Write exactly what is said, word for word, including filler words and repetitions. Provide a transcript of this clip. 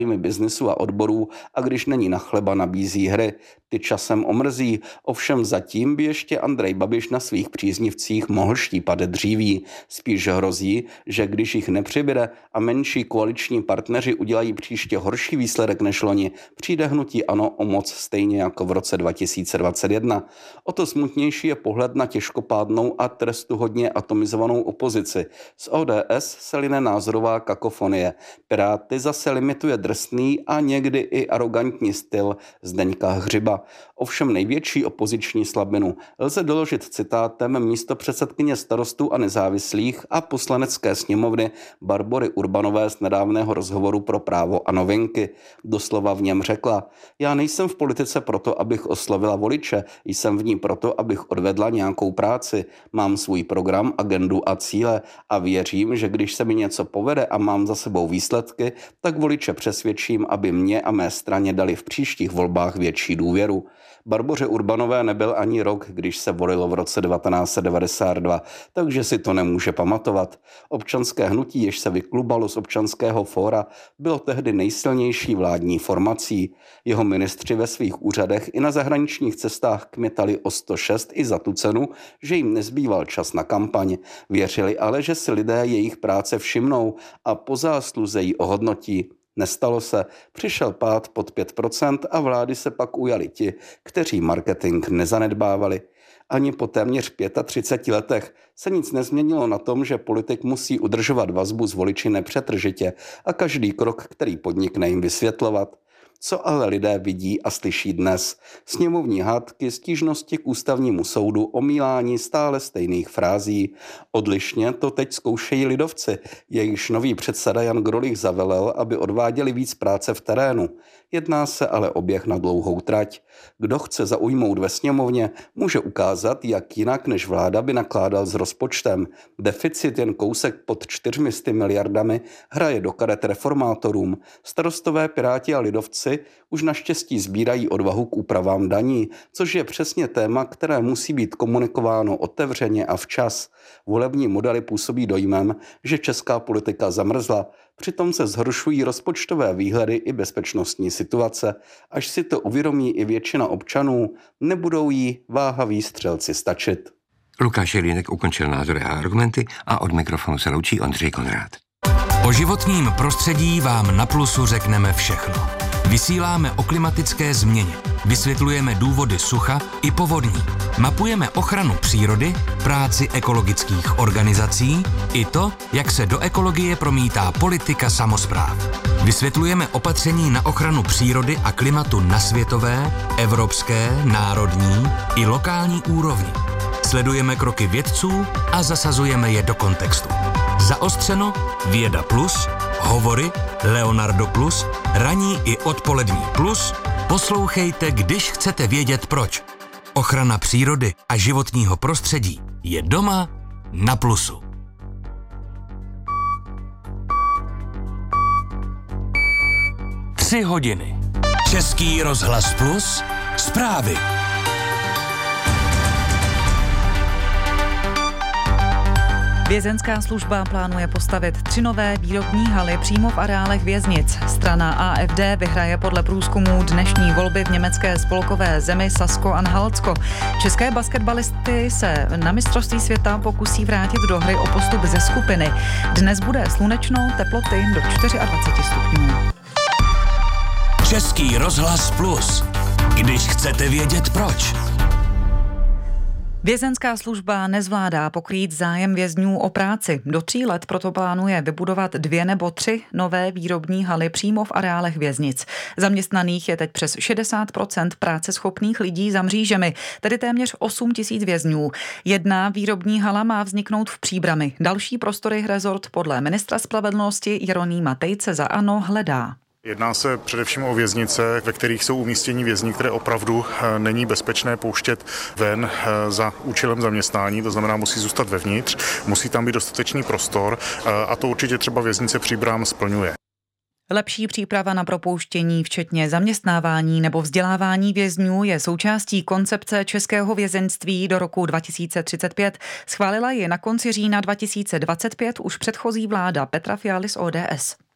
biznesu a odborů a když není na chleba, nabízí hry. Ty časem omrzí, ovšem zatím by ještě Andrej Babiš na svých příznivcích mohl štípat dříví. Spíš hrozí, že když jich nepřibyde a menší koaliční partneři udělají příště horší výsledek než loni, přijde hnutí ANO o moc stejně jako v roce dva tisíce dvacet jedna. O to smutnější je pohled na těžkopádnou a trestuhodně atomizovanou opozici. Z O D S se line názorová kakofonie. Piráty zase limituje drsný a někdy i arrogantní styl Zdeňka Hřiba. Ovšem největší opoziční slabinu lze doložit citátem místopředsedkyně Starostů a nezávislých a poslanecké sněmovny Barbory Urbanové z nedávného rozhovoru pro Právo a novinky. Doslova v něm řekla: já nejsem v politice proto, abych oslovila voliče, jsem v ní proto, abych odvedla nějakou práci. Mám svůj program, agendu a cíle a věřím, že když se mi něco povede a mám za sebou výsledky, tak voliče přesvědčím, aby mě a mé straně dali v příštích volbách větší důvěru. Barboře Urbanové nebyl ani rok, když se volilo v roce devatenáct set devadesát dva, takže si to nemůže pamatovat. Občanské hnutí, jež se vyklubalo z Občanského fóra, bylo tehdy nejsilnější vládní formací. Jeho ministři ve svých úřadech i na zahraničních cestách kmitali o sto šest i za tu cenu, že jim nezbýval čas na kampaň. Věřili ale, že si lidé jejich práce všimnou a po zásluze ji ohodnotí. Nestalo se, přišel pád pod pět procent a vlády se pak ujali ti, kteří marketing nezanedbávali. Ani po téměř třiceti pěti letech se nic nezměnilo na tom, že politik musí udržovat vazbu s voliči nepřetržitě a každý krok, který podnikne, jim vysvětlovat. Co ale lidé vidí a slyší dnes? Sněmovní hádky, stížnosti k ústavnímu soudu, omílání stále stejných frází. Odlišně to teď zkoušejí lidovci, jejichž nový předseda Jan Grolich zavelel, aby odváděli víc práce v terénu. Jedná se ale o běh na dlouhou trať. Kdo chce zaujmout ve sněmovně, může ukázat, jak jinak než vláda by nakládal s rozpočtem. Deficit jen kousek pod čtyřmi sty miliardami hraje do karet reformátorům. Starostové, Piráti a lidovci už naštěstí sbírají odvahu k úpravám daní, což je přesně téma, které musí být komunikováno otevřeně a včas. Volební modely působí dojmem, že česká politika zamrzla, přitom se zhoršují rozpočtové výhledy i bezpečnostní situace. Až si to uvědomí i většina občanů, nebudou jí váhaví střelci stačit. Lukáš Jelínek ukončil názory a argumenty a od mikrofonu se loučí Ondřej Konrád. O životním prostředí vám na Plusu řekneme všechno. Vysíláme o klimatické změně, vysvětlujeme důvody sucha i povodní, mapujeme ochranu přírody, práci ekologických organizací i to, jak se do ekologie promítá politika samospráv. Vysvětlujeme opatření na ochranu přírody a klimatu na světové, evropské, národní i lokální úrovni. Sledujeme kroky vědců a zasazujeme je do kontextu. Zaostřeno, Věda Plus, Hovory, Leonardo Plus, ranní i odpolední plus. Poslouchejte, když chcete vědět proč. Ochrana přírody a životního prostředí je doma na Plusu. Tři hodiny. Český rozhlas Plus, zprávy. Vězenská služba plánuje postavit tři nové výrobní haly přímo v areálech věznic. Strana A F D vyhraje podle průzkumů dnešní volby v německé spolkové zemi Sasko-Anhaltsko. České basketbalisty se na mistrovství světa pokusí vrátit do hry o postup ze skupiny. Dnes bude slunečno, teploty do dvacet čtyři stupňů. Český rozhlas Plus. Když chcete vědět proč. Vězenská služba nezvládá pokrýt zájem vězňů o práci. Do tří let proto plánuje vybudovat dvě nebo tři nové výrobní haly přímo v areálech věznic. Zaměstnaných je teď přes šedesát procent práceschopných lidí za mřížemi, tedy téměř osm tisíc vězňů. Jedna výrobní hala má vzniknout v Příbrami. Další prostory rezort podle ministra spravedlnosti Jeronýma Tejce za ANO hledá. Jedná se především o věznice, ve kterých jsou umístění vězni, které opravdu není bezpečné pouštět ven za účelem zaměstnání, to znamená musí zůstat vevnitř, musí tam být dostatečný prostor a to určitě třeba věznice Příbram splňuje. Lepší příprava na propouštění, včetně zaměstnávání nebo vzdělávání vězňů, je součástí koncepce českého vězeňství do roku dva tisíce třicet pět. Schválila ji na konci října dva tisíce dvacet pět už předchozí vláda Petra Fialy z O D S.